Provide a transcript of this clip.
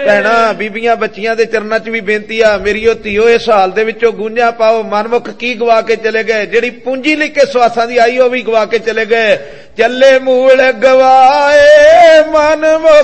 भैणा बीबियां बच्चियां दे चरनां च भी बेनती आ, मेरी धीओ इस हाल दे विचों गूंजा पाओ। मनमुख की गवा के चले गए, जिहड़ी पूंजी लेके सवासां दी आई ओ भी गवा के चले गए। चले मूल गवाए मनमुख